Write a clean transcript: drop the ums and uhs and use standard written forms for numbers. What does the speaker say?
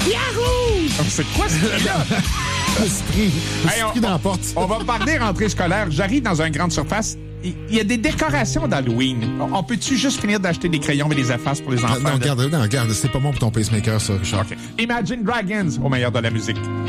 Yahoo! C'est quoi ce truc-là? Esprit dans la porte. On va parler rentrée scolaire. J'arrive dans une grande surface. Il y a des décorations d'Halloween. On peut-tu juste finir d'acheter des crayons et des effaces pour les enfants? Non, regarde, c'est pas bon pour ton pacemaker, ça, Richard. Okay. Imagine Dragons, au meilleur de la musique.